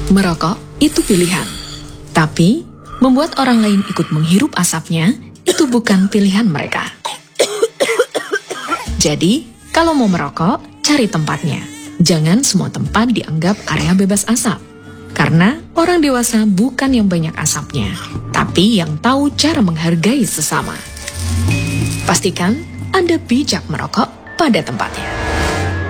Merokok itu pilihan, tapi membuat orang lain ikut menghirup asapnya itu bukan pilihan mereka. Jadi, kalau mau merokok, cari tempatnya. Jangan semua tempat dianggap area bebas asap. Karena orang dewasa bukan yang banyak asapnya, tapi yang tahu cara menghargai sesama. Pastikan Anda bijak merokok pada tempatnya.